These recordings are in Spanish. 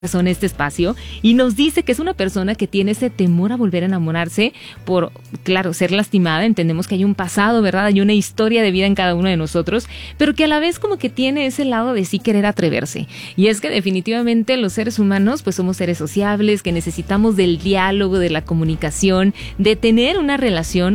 en este espacio y nos dice que es una persona que tiene ese temor a volver a enamorarse por, claro, ser lastimada. Entendemos que hay un pasado, ¿verdad? Hay una historia de vida en cada uno de nosotros, pero que a la vez como que tiene ese lado de sí querer atreverse. Y es que definitivamente los seres humanos pues somos seres sociables, que necesitamos del diálogo, de la comunicación, de tener una relación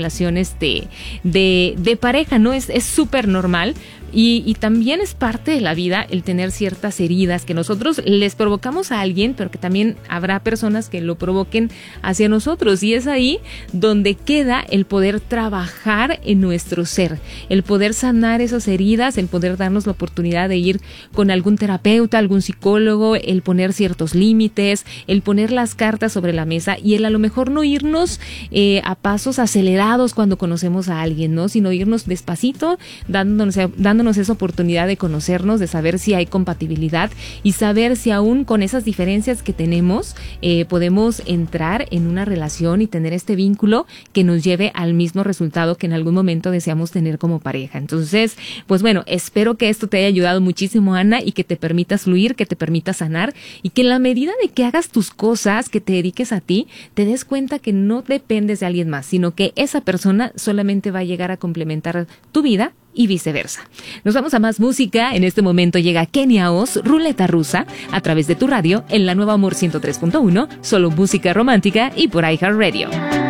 de pareja, ¿no? Es súper normal. Y también es parte de la vida el tener ciertas heridas que nosotros les provocamos a alguien, pero que también habrá personas que lo provoquen hacia nosotros. Y es ahí donde queda el poder trabajar en nuestro ser, el poder sanar esas heridas, el poder darnos la oportunidad de ir con algún terapeuta, algún psicólogo, el poner ciertos límites, el poner las cartas sobre la mesa y el a lo mejor no irnos a pasos acelerados cuando conocemos a alguien, ¿no? Sino irnos despacito, dándonos esa oportunidad de conocernos, de saber si hay compatibilidad y saber si aún con esas diferencias que tenemos podemos entrar en una relación y tener este vínculo que nos lleve al mismo resultado que en algún momento deseamos tener como pareja. Entonces, pues bueno, espero que esto te haya ayudado muchísimo, Ana, y que te permitas fluir, que te permitas sanar y que en la medida de que hagas tus cosas, que te dediques a ti, te des cuenta que no dependes de alguien más, sino que esa persona solamente va a llegar a complementar tu vida y viceversa. Nos vamos a más música. En este momento llega Kenia Oz, Ruleta Rusa, a través de tu radio en la Nueva Amor 103.1, solo música romántica y por iHeartRadio.